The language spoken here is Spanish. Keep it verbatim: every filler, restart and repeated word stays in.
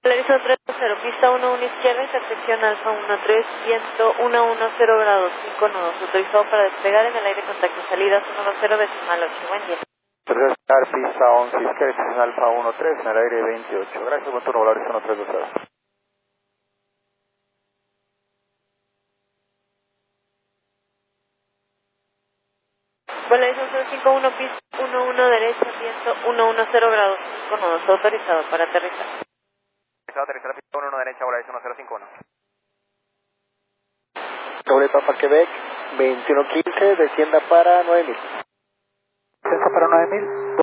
Polarizado tres cero, pista uno uno izquierda, intersección Alfa uno tres, viento uno uno cero grados, cinco nudos, autorizado para despegar en el aire contacto salidas uno dos cero decimal ocho, buen día. Tercer pista once izquierda, estación Alfa uno tres, en el aire veintiocho. Gracias, buen turno, Volaris uno tres dos cero. Polarizado cero cinco uno, pista uno uno derecha, viento uno uno cero grados, cinco nudos, autorizado para aterrizar. Aterrizar pista uno uno derecha, Volaris uno cero cinco uno. Doble Papa Quebec, veintiuno quince, descienda para nueve mil. Descienda para nueve mil.